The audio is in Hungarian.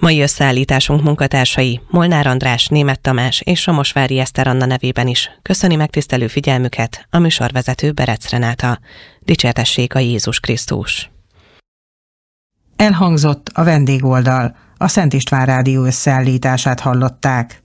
Mai összeállításunk munkatársai Molnár András, Németh Tamás és Somosvári Eszter Anna nevében is köszöni megtisztelő figyelmüket a műsorvezető Berec Renáta. Dicsértessék a Jézus Krisztus! Elhangzott a vendégoldal, a Szent István Rádió összeállítását hallották.